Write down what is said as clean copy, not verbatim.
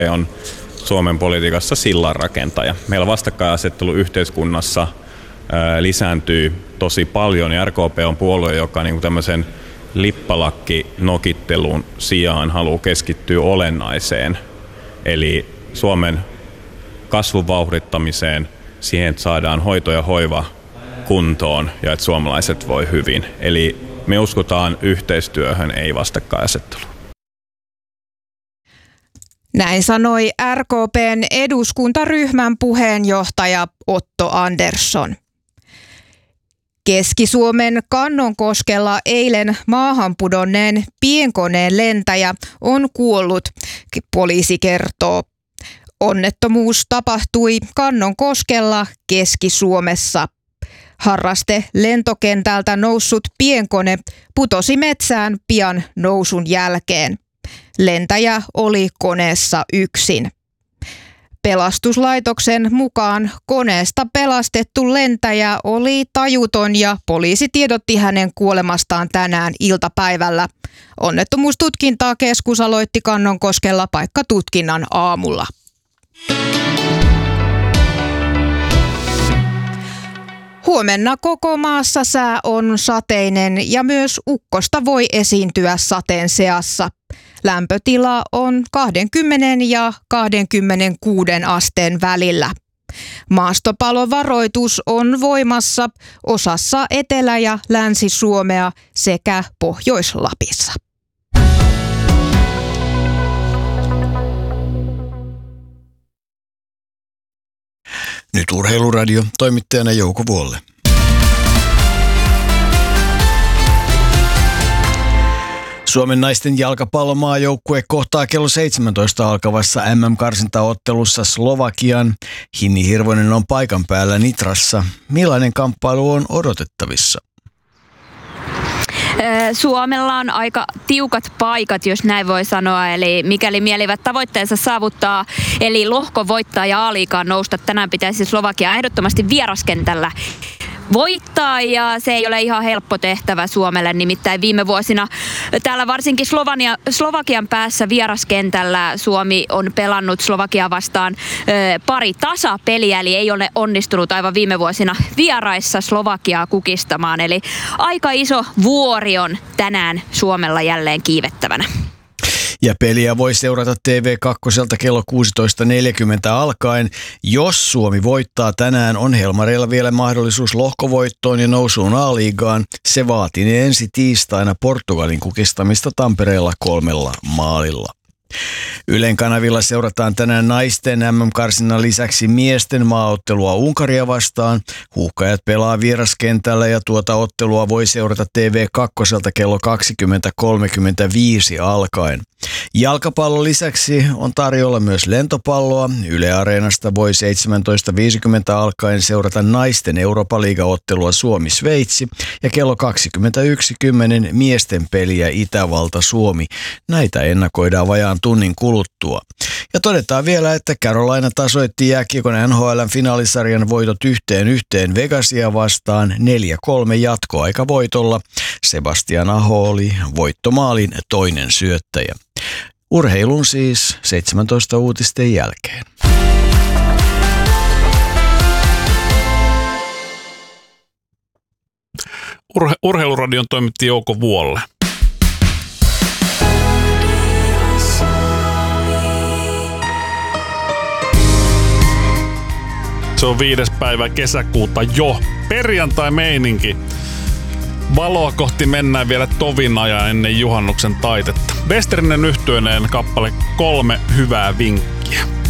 on Suomen politiikassa sillanrakentaja. Meillä vastakkainasettelu yhteiskunnassa lisääntyy tosi paljon ja RKP on puolue, joka niin kuin tämmöisen lippalakki-nokittelun sijaan haluaa keskittyä olennaiseen, eli Suomen kasvun vauhdittamiseen, siihen, että saadaan hoito ja hoiva kuntoon ja että suomalaiset voi hyvin. Eli me uskotaan yhteistyöhön, ei vastakkainasetteluun. Näin sanoi RKP:n eduskuntaryhmän puheenjohtaja Otto Andersson. Keski-Suomen Kannonkoskella eilen maahan pudonneen pienkoneen lentäjä on kuollut, poliisi kertoo. Onnettomuus tapahtui Kannonkoskella Keski-Suomessa. Harraste lentokentältä noussut pienkone putosi metsään pian nousun jälkeen. Lentäjä oli koneessa yksin. Pelastuslaitoksen mukaan koneesta pelastettu lentäjä oli tajuton ja poliisi tiedotti hänen kuolemastaan tänään iltapäivällä. Onnettomuustutkintakeskus aloitti Kannonkoskella paikkatutkinnan aamulla. Huomenna koko maassa sää on sateinen ja myös ukkosta voi esiintyä sateen seassa. Lämpötila on 20 ja 26 asteen välillä. Maastopalovaroitus on voimassa osassa Etelä- ja Länsi-Suomea sekä Pohjois-Lapissa. Nyt Urheiluradio, toimittajana Jouko Vuolle. Suomen naisten jalkapallomaajoukkue kohtaa kello 17 alkavassa MM-karsintaottelussa Slovakian. Hinni Hirvonen on paikan päällä Nitrassa. Millainen kamppailu on odotettavissa? Suomella on aika tiukat paikat, jos näin voi sanoa, eli mikäli mielivät tavoitteensa saavuttaa, eli lohko voittaa ja A-liigaan nousta, tänään pitäisi Slovakia ehdottomasti vieraskentällä voittaa, ja se ei ole ihan helppo tehtävä Suomelle, nimittäin viime vuosina täällä varsinkin Slovakian päässä vieraskentällä Suomi on pelannut Slovakia vastaan pari tasapeliä, eli ei ole onnistunut aivan viime vuosina vieraissa Slovakiaa kukistamaan, eli aika iso vuori on tänään Suomella jälleen kiivettävänä. Ja peliä voi seurata TV2 kello 16.40 alkaen. Jos Suomi voittaa tänään, on Helmareilla vielä mahdollisuus lohkovoittoon ja nousuun A-liigaan. Se vaatii ensi tiistaina Portugalin kukistamista Tampereella 3 maalilla. Ylen kanavilla seurataan tänään naisten MM-karsinnan lisäksi miesten maaottelua Unkaria vastaan. Huuhkajat pelaa vieraskentällä ja tuota ottelua voi seurata TV2 kello 20.35 alkaen. Jalkapallon lisäksi on tarjolla myös lentopalloa. Yle Areenasta voi 17.50 alkaen seurata naisten Eurooppa-liigaottelua Suomi-Sveitsi ja kello 21.10 miesten peliä Itävalta-Suomi. Näitä ennakoidaan vajaan tunnin kuluttua. Ja todetaan vielä, että Carolina tasoitti jääkiekon NHL:n finaalisarjan voitot 1-1 Vegasia vastaan 4-3 jatkoaikavoitolla. Sebastian Aho oli voittomaalin toinen syöttäjä. Urheilun siis 17 uutisten jälkeen. Urheiluradion toimitti Jouko Vuolle. Se on 5. päivä kesäkuuta jo. Perjantai-meininki. Valoa kohti mennään vielä tovin ajan ennen juhannuksen taitetta. Westerinen yhtyöneen kappale 3 hyvää vinkkiä.